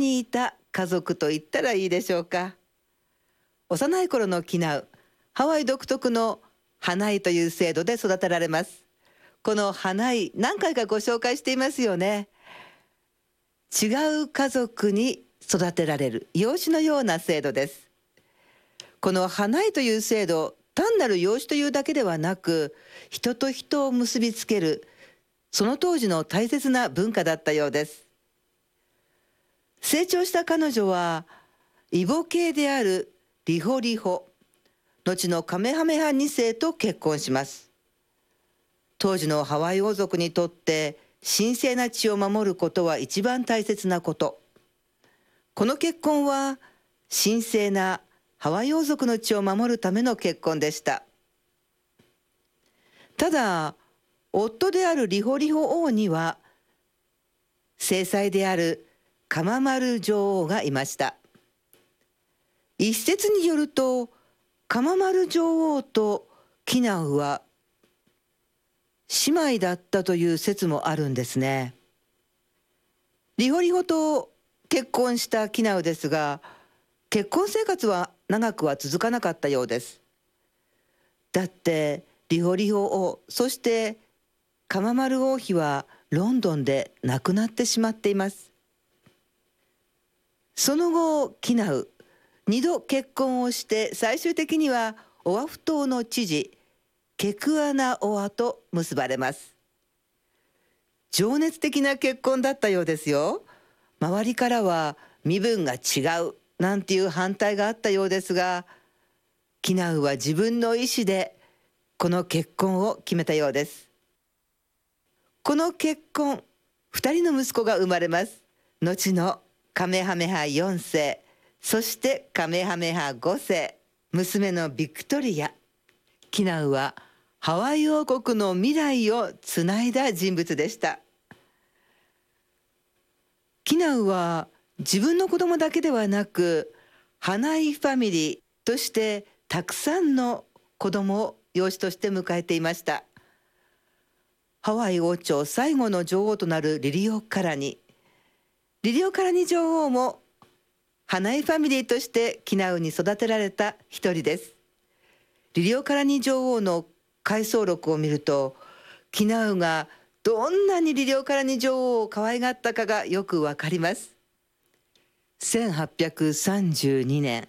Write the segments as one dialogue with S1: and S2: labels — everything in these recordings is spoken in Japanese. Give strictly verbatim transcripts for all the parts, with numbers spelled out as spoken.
S1: にいた家族と言ったらいいでしょうか。幼い頃のキナウ、ハワイ独特のハナイという制度で育てられます。このハナイ、何回かご紹介していますよね。違う家族に育てられる養子のような制度です。このハナイという制度、単なる養子というだけではなく、人と人を結びつける、その当時の大切な文化だったようです。成長した彼女はイボ系であるリホリホ、後のカメハメハに世と結婚します。当時のハワイ王族にとって神聖な血を守ることは一番大切なこと。この結婚は神聖なハワイ王族の血を守るための結婚でした。ただ、夫であるリホリホ王には正妻であるカママル女王がいました。一説によると、カママル女王とキナウは姉妹だったという説もあるんですね。リホリホと結婚したキナウですが、結婚生活は長くは続かなかったようです。だってリホリホ王、そしてカママル王妃はロンドンで亡くなってしまっています。その後、キナウ二度結婚をして、最終的にはオアフ島の知事ケクアナオアと結ばれます。情熱的な結婚だったようですよ。周りからは身分が違うなんていう反対があったようですが、キナウは自分の意思でこの結婚を決めたようです。この結婚、二人の息子が生まれます。後のカメハメハよん世、そしてカメハメハご世、娘のビクトリア。キナウはハワイ王国の未来をつないだ人物でした。キナウは自分の子供だけではなく、ハナイファミリーとしてたくさんの子供を養子として迎えていました。ハワイ王朝最後の女王となるリリオ・カラニ。リリオ・カラニ女王もハナイファミリーとしてキナウに育てられた一人です。リリオ・カラニ女王の回想録を見ると、キナウがどんなにリリオ・カラニ女王を可愛がったかがよくわかります。せんはっぴゃくさんじゅうにねん、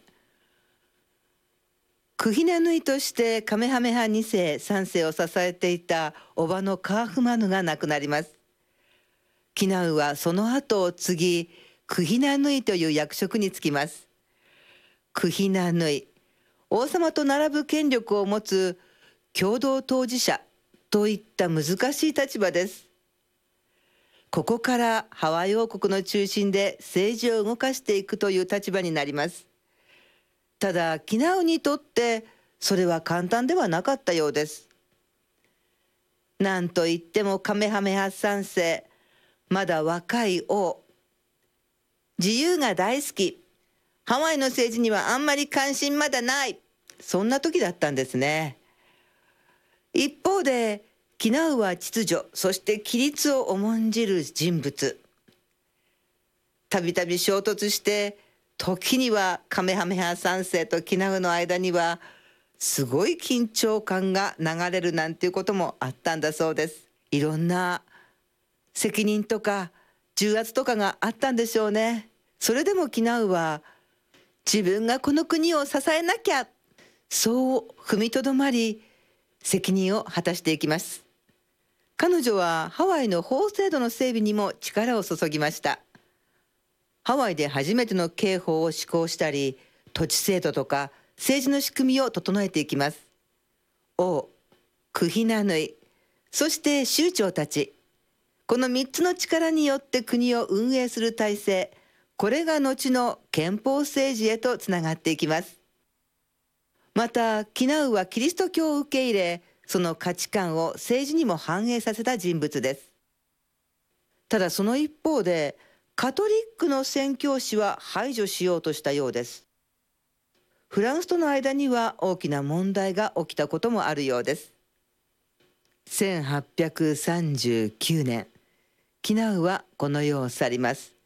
S1: クヒナヌイとしてカメハメハに世さん世を支えていた叔母のカーフマヌが亡くなります。キナウはその後を継ぎ、クヒナヌイという役職に就きます。クヒナヌイ、王様と並ぶ権力を持つ共同当事者といった難しい立場です。ここからハワイ王国の中心で政治を動かしていくという立場になります。ただ、キナウにとってそれは簡単ではなかったようです。なんといってもカメハメハさん世、まだ若い王、自由が大好き、ハワイの政治にはあんまり関心まだない、そんな時だったんですね。一方でキナウは秩序、そして規律を重んじる人物。たびたび衝突して、時にはカメハメハさん世とキナウの間にはすごい緊張感が流れるなんていうこともあったんだそうです。いろんな責任とか重圧とかがあったんでしょうね。それでもキナウは自分がこの国を支えなきゃ、そう踏みとどまり責任を果たしていきます。彼女はハワイの法制度の整備にも力を注ぎました。ハワイで初めての刑法を施行したり、土地制度とか政治の仕組みを整えていきます。王、クヒナヌイ、そして酋長たち、このみっつの力によって国を運営する体制、これが後の憲法政治へとつながっていきます。またキナウはキリスト教を受け入れ、その価値観を政治にも反映させた人物です。ただその一方で、カトリックの宣教師は排除しようとしたようです。フランスとの間には大きな問題が起きたこともあるようです。せんはっぴゃくさんじゅうきゅうねん、キナウはこの世を去ります。